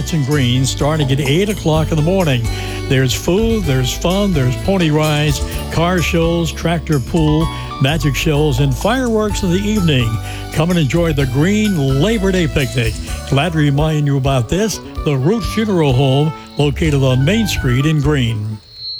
Boats and Greens starting at 8 o'clock in the morning. There's food, there's fun, there's pony rides, car shows, tractor pull, magic shows, and fireworks in the evening. Come and enjoy the Green Labor Day picnic. Glad to remind you about this, the Root Funeral Home located on Main Street in Green.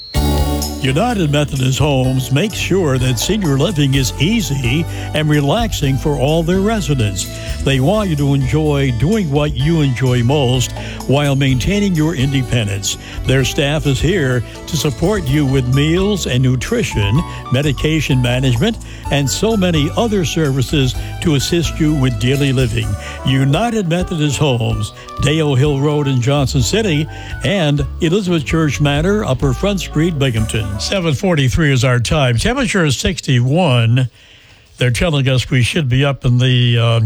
United Methodist Homes makes sure that senior living is easy and relaxing for all their residents. They want you to enjoy doing what you enjoy most while maintaining your independence. Their staff is here to support you with meals and nutrition, medication management, and so many other services to assist you with daily living. United Methodist Homes, Dale Hill Road in Johnson City, and Elizabeth Church Manor, Upper Front Street, Binghamton. 7:43 is our time. Temperature is 61. They're telling us we should be up in the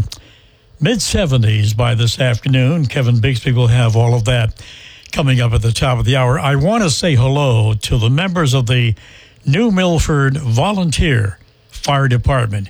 mid-70s by this afternoon. Kevin Bixby will have all of that coming up at the top of the hour. I want to say hello to the members of the New Milford Volunteer Fire Department.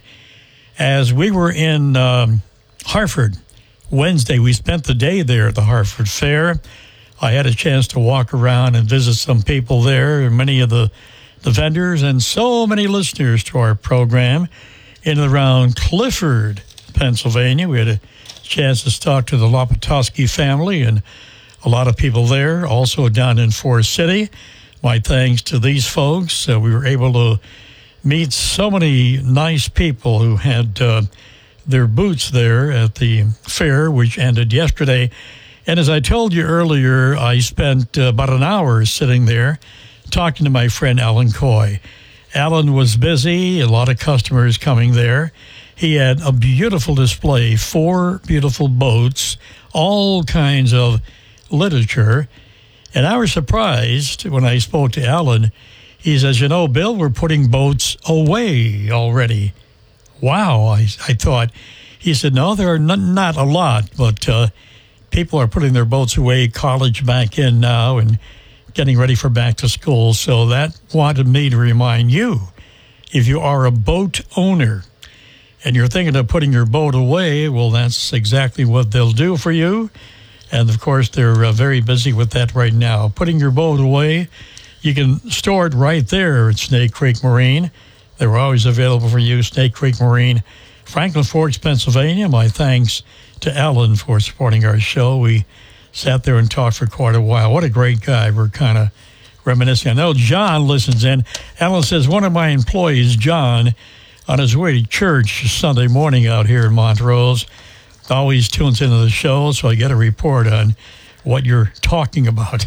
As we were in Hartford Wednesday, we spent the day there at the Hartford Fair. I had a chance to walk around and visit some people there, and many of the vendors, and so many listeners to our program in and around Clifford, Pennsylvania. We had a chance to talk to the Lopatowski family and a lot of people there. Also down in Forest City, my thanks to these folks. We were able to meet so many nice people who had their booths there at the fair, which ended yesterday. And as I told you earlier, I spent about an hour sitting there talking to my friend Alan Coy. Alan was busy, a lot of customers coming there. He had a beautiful display, 4 beautiful boats, all kinds of literature. And I was surprised when I spoke to Alan. He says, you know, Bill, we're putting boats away already. Wow, I thought. He said, no, there are not a lot, but people are putting their boats away, college back in now, and getting ready for back to school. So that wanted me to remind you, if you are a boat owner and you're thinking of putting your boat away, well, that's exactly what they'll do for you. And, of course, they're very busy with that right now. Putting your boat away, you can store it right there at Snake Creek Marine. They're always available for you, Snake Creek Marine, Franklin Forks, Pennsylvania. My thanks to Alan for supporting our show. We sat there and talked for quite a while. What a great guy. We're kind of reminiscing. I know John listens in. Alan says, one of my employees, John, on his way to church Sunday morning out here in Montrose, always tunes into the show, so I get a report on what you're talking about.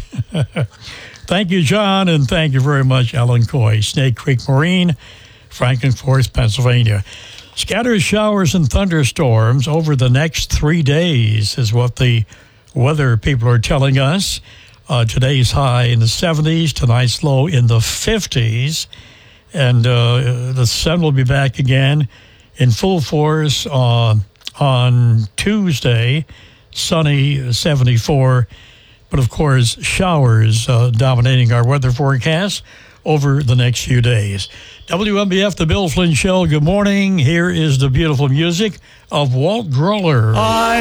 Thank you, John, and thank you very much, Alan Coy, Snake Creek Marine, Franklin Forks, Pennsylvania. Scattered showers and thunderstorms over the next 3 days is what the weather people are telling us. Today's high in the 70s, tonight's low in the 50s. And the sun will be back again in full force on Tuesday, sunny 74. But, of course, showers dominating our weather forecast over the next few days. WMBF, The Bill Flynn Show, good morning. Here is the beautiful music of Walt Gröller.